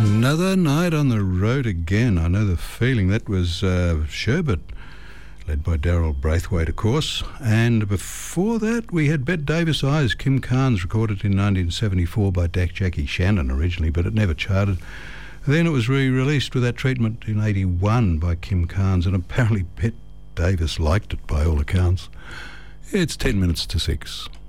Another night on the road again. I know the feeling. That was Sherbet, led by Daryl Braithwaite, of course. And before that, we had Bet Davis Eyes, Kim Carnes, recorded in 1974 by Dak Jackie Shannon originally, but it never charted. Then it was re-released with that treatment in 81 by Kim Carnes, and apparently Bet Davis liked it by all accounts. It's 10 minutes to 6.